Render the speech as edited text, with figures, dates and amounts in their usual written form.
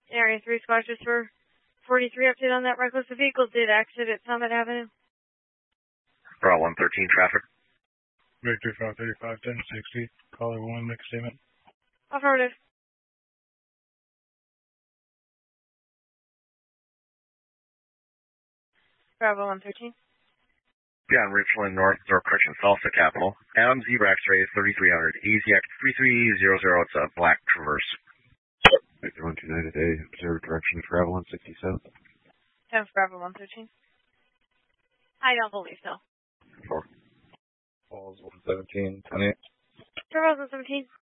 Area 3 squad just for 43 update on that reckless vehicle did exit at Summit Avenue. Bravo 113 traffic. Victor 535 1060. Caller 1, make a statement. Affirmative. Bravo 113. Yeah, on Richland North, or correction, Salsa Capital. Adam Zebra X-ray 3300. Easy X 3300. It's a black Traverse. Victor 129 today. Observe direction of travel on 67th. 10 Bravo 113. I don't believe so. 4. Falls 117. 28. Bravo 117.